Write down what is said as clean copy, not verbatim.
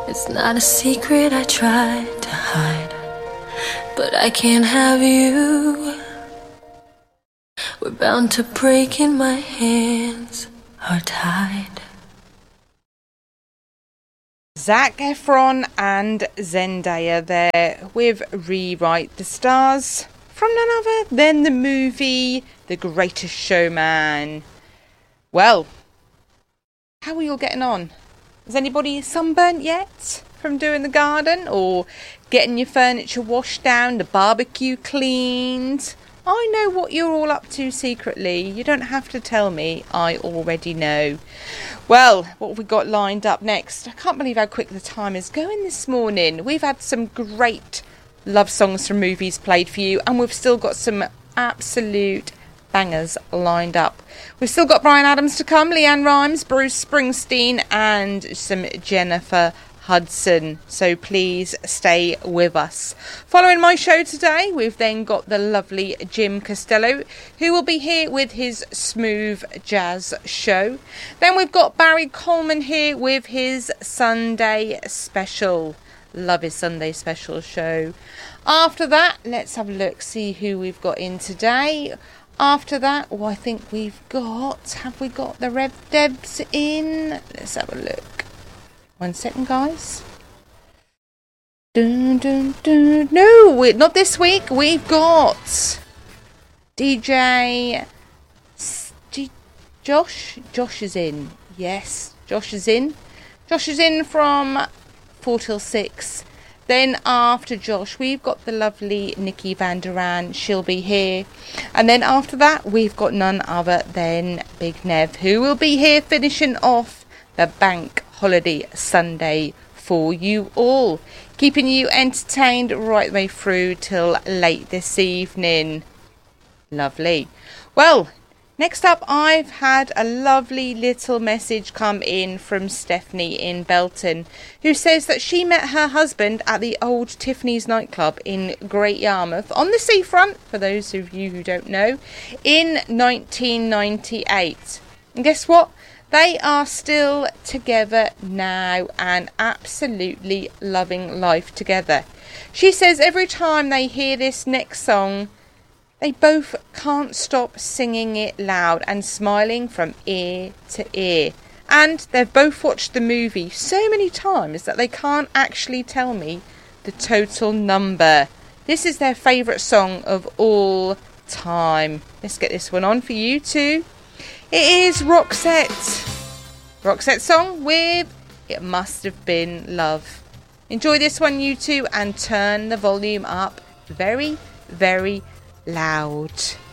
It's not a secret I tried to hide, but I can't have you. We're bound to break and my hands are tied. Zac Efron and Zendaya there with Rewrite the Stars from none other than the movie The Greatest Showman. Well, how are you all getting on? Is anybody sunburnt yet from doing the garden or getting your furniture washed down, the barbecue cleaned? I know what you're all up to secretly. You don't have to tell me. I already know. Well, what have we got lined up next? I can't believe how quick the time is going this morning. We've had some great love songs from movies played for you, and we've still got some absolute bangers lined up. We've still got Bryan Adams to come, Leanne Rimes, Bruce Springsteen, and some Jennifer Hudson. So please stay with us. Following my show today, we've then got the lovely Jim Costello, who will be here with his smooth jazz show. Then we've got Barry Coleman here with his Sunday special. Love his Sunday special show. After that, let's have a look, see who we've got in today. After that, I think have we got the Rev Debs in? Let's have a look. 1 second, guys. Dun, dun, dun. No, not this week. We've got DJ Josh. Josh is in. Yes, Josh is in. Josh is in from 4 till 6. Then after Josh, we've got the lovely Nikki Van Duran. She'll be here. And then after that, we've got none other than Big Nev, who will be here finishing off the Bank Holiday Sunday for you all. Keeping you entertained right the way through till late this evening. Lovely. Well, next up, I've had a lovely little message come in from Stephanie in Belton, who says that she met her husband at the old Tiffany's nightclub in Great Yarmouth on the seafront, for those of you who don't know, in 1998. And guess what? They are still together now and absolutely loving life together. She says every time they hear this next song, they both can't stop singing it loud and smiling from ear to ear. And they've both watched the movie so many times that they can't actually tell me the total number. This is their favourite song of all time. Let's get this one on for you too. It is Roxette. Roxette song with It Must Have Been Love. Enjoy this one, you two, and turn the volume up very, very loud.